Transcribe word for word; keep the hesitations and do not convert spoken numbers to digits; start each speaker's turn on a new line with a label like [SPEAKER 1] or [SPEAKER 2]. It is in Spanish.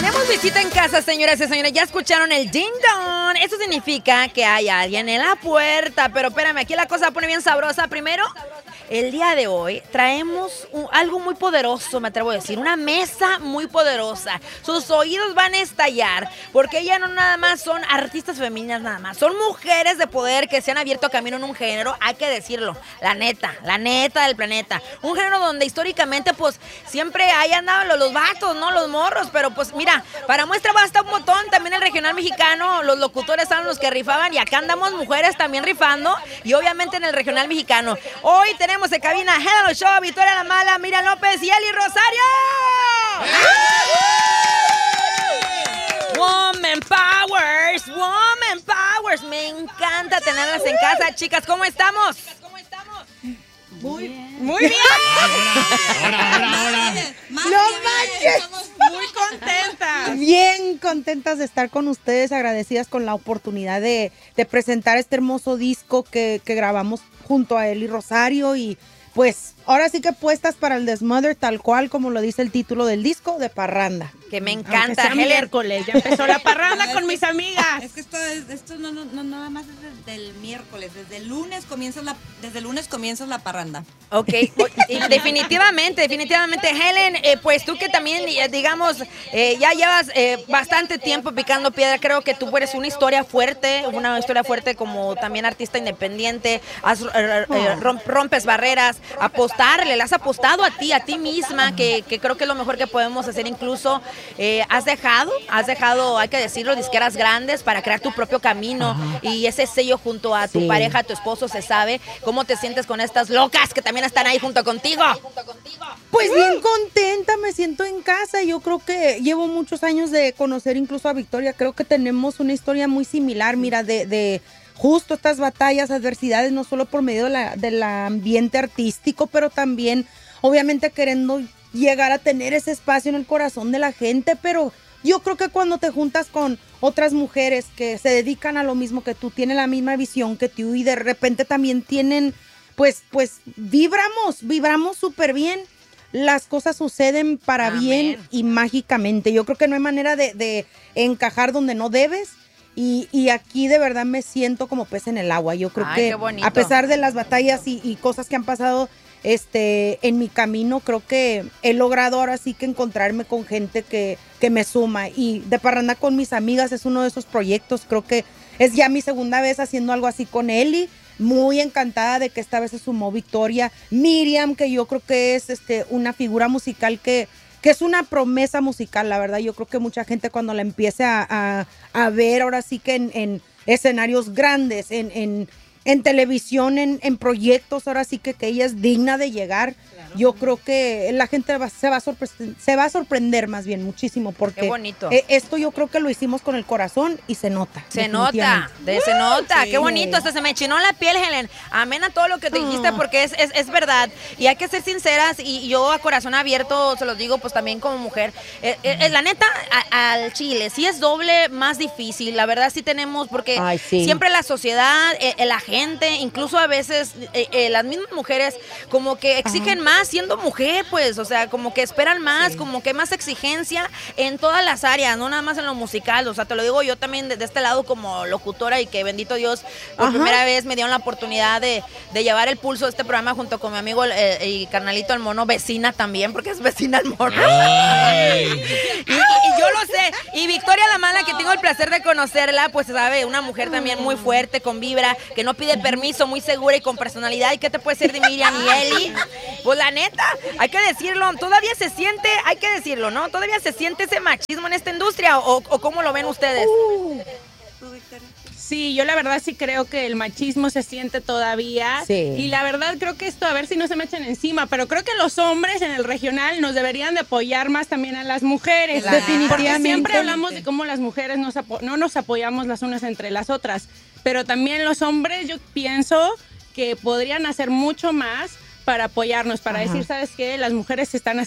[SPEAKER 1] Tenemos visita en casa, señoras y señores. Ya escucharon el ding dong. Eso significa que hay alguien en la puerta. Pero espérame, aquí la cosa pone bien sabrosa. Primero, el día de hoy traemos un, algo muy poderoso, me atrevo a decir. Una mesa muy poderosa. Sus oídos van a estallar. Porque ellas no nada más son artistas femeninas, nada más. Son mujeres de poder que se han abierto camino en un género. Hay que decirlo. La neta, la neta del planeta. Un género donde históricamente, pues, siempre hay andado los, los vatos, ¿no? Los morros. Pero, pues, mira, para muestra basta un botón. También el regional mexicano, los locutores eran los que rifaban. Y acá andamos mujeres también rifando. Y obviamente en el regional mexicano. Hoy tenemos en cabina Hello Show, Victoria La Mala, Miriam López y Eli Rosario. Woman Powers, Woman Powers. Me encanta tenerlas en casa, chicas. ¿Cómo estamos?
[SPEAKER 2] Muy
[SPEAKER 3] bien.
[SPEAKER 1] Muy bien.
[SPEAKER 2] Ahora, ahora, ahora.
[SPEAKER 3] Más
[SPEAKER 2] No
[SPEAKER 3] que bien,
[SPEAKER 2] manches.
[SPEAKER 3] estamos muy contentas.
[SPEAKER 2] Bien contentas de estar con ustedes, agradecidas con la oportunidad de, de presentar este hermoso disco que, que grabamos junto a Eli Rosario y pues ahora sí que puestas para el desmother tal cual como lo dice el título del disco, de parranda.
[SPEAKER 1] Que me
[SPEAKER 4] Aunque
[SPEAKER 1] encanta,
[SPEAKER 4] sea
[SPEAKER 1] Helen.
[SPEAKER 4] miércoles, ya empezó la parranda
[SPEAKER 3] No,
[SPEAKER 4] con
[SPEAKER 3] es
[SPEAKER 4] mis
[SPEAKER 3] que-
[SPEAKER 4] amigas.
[SPEAKER 3] Es que esto, es, esto no, no, no nada más es desde el miércoles, desde el lunes comienza la, desde el lunes comienza la parranda.
[SPEAKER 1] Ok, y definitivamente, definitivamente. Helen, eh, pues tú que también, eh, digamos, eh, ya llevas eh, bastante tiempo picando piedra, creo que tú eres una historia fuerte, una historia fuerte como también artista independiente, has, eh, eh, romp- rompes barreras, apostarle, le has apostado a ti, a ti misma, que, que creo que es lo mejor que podemos hacer incluso. Eh, has dejado, has dejado, hay que decirlo, disqueras grandes para crear tu propio camino. Ajá. Y ese sello junto a tu
[SPEAKER 2] Sí.
[SPEAKER 1] pareja, tu esposo, se sabe. ¿Cómo te sientes con estas locas que también están ahí junto contigo?
[SPEAKER 2] Pues bien contenta, me siento en casa. Yo creo que llevo muchos años de conocer incluso a Victoria. Creo que tenemos una historia muy similar, mira, de, de justo estas batallas, adversidades, no solo por medio de la, del ambiente artístico, pero también, obviamente, queriendo llegar a tener ese espacio en el corazón de la gente. Pero yo creo que cuando te juntas con otras mujeres que se dedican a lo mismo que tú, tienen la misma visión que tú y de repente también tienen, pues, pues vibramos, vibramos súper bien. Las cosas suceden para
[SPEAKER 1] Amén.
[SPEAKER 2] bien y mágicamente. Yo creo que no hay manera de, de encajar donde no debes. Y, y aquí de verdad me siento como pez en el agua. Yo creo
[SPEAKER 1] Ay,
[SPEAKER 2] que
[SPEAKER 1] qué bonito.
[SPEAKER 2] a pesar de las batallas y, y cosas que han pasado este, en mi camino, creo que he logrado ahora sí que encontrarme con gente que, que me suma. Y de parranda con mis amigas es uno de esos proyectos. Creo que es ya mi segunda vez haciendo algo así con Eli. Muy encantada de que esta vez se sumó Victoria. Miriam, que yo creo que es este, una figura musical que, que es una promesa musical, la verdad. Yo creo que mucha gente cuando la empiece a, a, a ver ahora sí que en, en escenarios grandes, en, en, en televisión, en, en proyectos, ahora sí que, que ella es digna de llegar. Claro. Yo creo que la gente va, se, va a sorpre- se va a sorprender más bien muchísimo porque
[SPEAKER 1] Qué bonito.
[SPEAKER 2] eh, esto yo creo que lo hicimos con el corazón y se nota.
[SPEAKER 1] Se nota, de, se nota,
[SPEAKER 3] sí.
[SPEAKER 1] qué bonito, hasta se me chinó la piel, Helen. Amén a todo lo que te dijiste
[SPEAKER 2] Ah.
[SPEAKER 1] porque es, es, es verdad. Y hay que ser sinceras y yo a corazón abierto se los digo pues también como mujer. Eh, eh, la neta, a, al chile, sí es doble más difícil, la verdad sí tenemos porque
[SPEAKER 2] Ay, sí.
[SPEAKER 1] siempre la sociedad, eh, la gente, incluso a veces eh, eh, las mismas mujeres como que exigen Ajá. más siendo mujer, pues, o sea, como que esperan más, sí. como que hay más exigencia en todas las áreas, no nada más en lo musical, o sea, te lo digo yo también de, de este lado como locutora y que bendito Dios, por
[SPEAKER 2] Ajá.
[SPEAKER 1] primera vez me dieron la oportunidad de, de llevar el pulso de este programa junto con mi amigo eh, y carnalito el mono, vecina también, porque es vecina el mono. y, y, y yo lo sé, y Victoria La Mala, que tengo el placer de conocerla, pues sabe, una mujer también muy fuerte, con vibra, que no pide permiso, muy segura y con personalidad. ¿Y qué te puede decir de Miriam y Eli? Pues la neta, hay que decirlo, todavía se siente, hay que decirlo, ¿no? Todavía se siente ese machismo en esta industria, o, o ¿cómo lo ven ustedes?
[SPEAKER 2] Uh.
[SPEAKER 4] Sí, yo la verdad sí creo que el machismo se siente todavía.
[SPEAKER 2] Sí.
[SPEAKER 4] Y la verdad creo que esto, a ver si no se me echan encima, pero creo que los hombres en el regional nos deberían de apoyar más también a las mujeres.
[SPEAKER 2] Claro. Definitivamente.
[SPEAKER 4] Porque siempre hablamos de cómo las mujeres nos apo- no nos apoyamos las unas entre las otras. Pero también los hombres, yo pienso que podrían hacer mucho más para apoyarnos, para
[SPEAKER 2] Ajá.
[SPEAKER 4] decir, ¿sabes qué? Las mujeres están